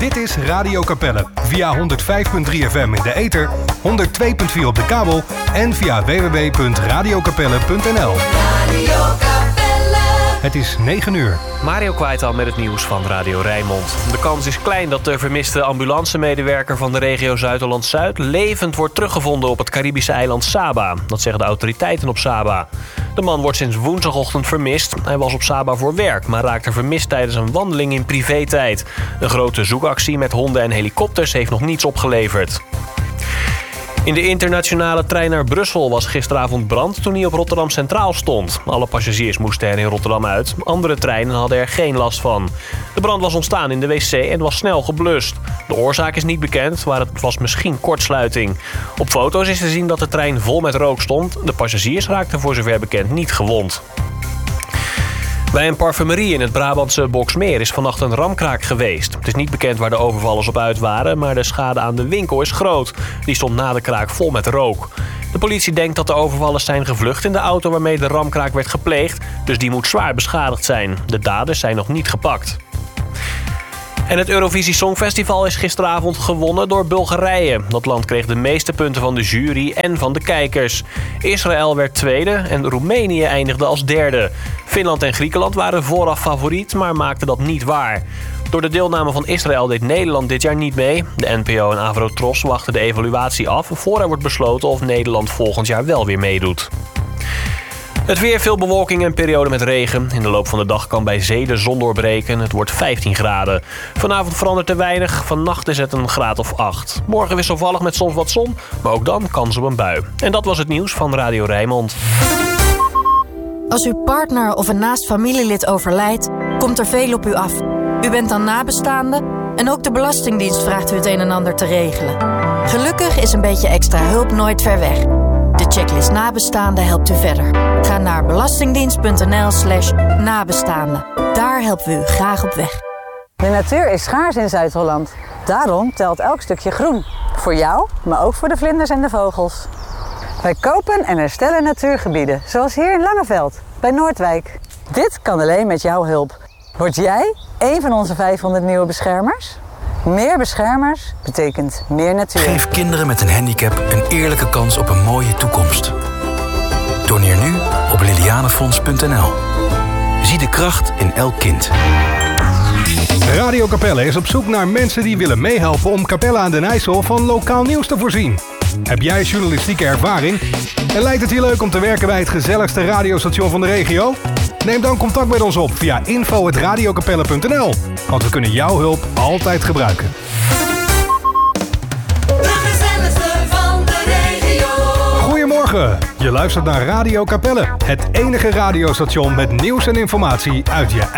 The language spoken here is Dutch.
Dit is Radio Capelle. Via 105.3 FM in de ether, 102.4 op de kabel en via www.radiocapelle.nl. Het is 9 uur. Mario Kwijtal met het nieuws van Radio Rijnmond. De kans is klein dat de vermiste ambulancemedewerker van de regio Zuid-Holland-Zuid levend wordt teruggevonden op het Caribische eiland Saba. Dat zeggen de autoriteiten op Saba. De man wordt sinds woensdagochtend vermist. Hij was op Saba voor werk, maar raakte vermist tijdens een wandeling in privé-tijd. Een grote zoekactie met honden en helikopters heeft nog niets opgeleverd. In de internationale trein naar Brussel was gisteravond brand toen hij op Rotterdam Centraal stond. Alle passagiers moesten er in Rotterdam uit. Andere treinen hadden er geen last van. De brand was ontstaan in de wc en was snel geblust. De oorzaak is niet bekend, maar het was misschien kortsluiting. Op foto's is te zien dat de trein vol met rook stond. De passagiers raakten voor zover bekend niet gewond. Bij een parfumerie in het Brabantse Boxmeer is vannacht een ramkraak geweest. Het is niet bekend waar de overvallers op uit waren, maar de schade aan de winkel is groot. Die stond na de kraak vol met rook. De politie denkt dat de overvallers zijn gevlucht in de auto waarmee de ramkraak werd gepleegd, dus die moet zwaar beschadigd zijn. De daders zijn nog niet gepakt. En het Eurovisie Songfestival is gisteravond gewonnen door Bulgarije. Dat land kreeg de meeste punten van de jury en van de kijkers. Israël werd tweede en Roemenië eindigde als derde. Finland en Griekenland waren vooraf favoriet, maar maakten dat niet waar. Door de deelname van Israël deed Nederland dit jaar niet mee. De NPO en Avrotros wachten de evaluatie af voor er wordt besloten of Nederland volgend jaar wel weer meedoet. Het weer, veel bewolking en periode met regen. In de loop van de dag kan bij zee de zon doorbreken. Het wordt 15 graden. Vanavond verandert er weinig. Vannacht is het een graad of 8. Morgen wisselvallig met soms wat zon, maar ook dan kans op een bui. En dat was het nieuws van Radio Rijnmond. Als uw partner of een naast familielid overlijdt, komt er veel op u af. U bent dan nabestaande en ook de Belastingdienst vraagt u het een en ander te regelen. Gelukkig is een beetje extra hulp nooit ver weg. De checklist nabestaanden helpt u verder. Ga naar belastingdienst.nl/nabestaanden. Daar helpen we u graag op weg. De natuur is schaars in Zuid-Holland. Daarom telt elk stukje groen. Voor jou, maar ook voor de vlinders en de vogels. Wij kopen en herstellen natuurgebieden, zoals hier in Langeveld, bij Noordwijk. Dit kan alleen met jouw hulp. Word jij een van onze 500 nieuwe beschermers? Meer beschermers betekent meer natuur. Geef kinderen met een handicap een eerlijke kans op een mooie toekomst. Doneer nu op lilianefonds.nl. Zie de kracht in elk kind. Radio Capelle is op zoek naar mensen die willen meehelpen om Capelle aan den IJssel van lokaal nieuws te voorzien. Heb jij journalistieke ervaring? En lijkt het je leuk om te werken bij het gezelligste radiostation van de regio? Neem dan contact met ons op via info@radiocapelle.nl. Want we kunnen jouw hulp altijd gebruiken. De gezelligste van de regio. Goedemorgen, je luistert naar Radio Capelle. Het enige radiostation met nieuws en informatie uit je